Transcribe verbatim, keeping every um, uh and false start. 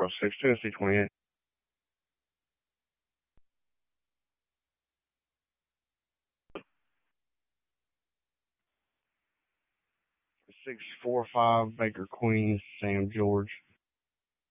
oh six, Tennessee twenty-eight. six four five Baker Queen, Sam George.